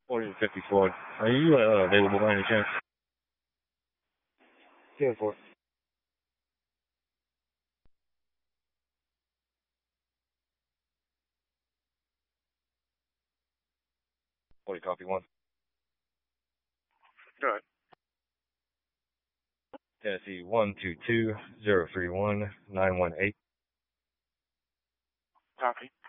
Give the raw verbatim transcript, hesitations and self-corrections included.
forty fifty-four. Are you uh, available by any chance? ten four. forty copy one. Go ahead. Tennessee one two two zero three one nine one eight. Copy.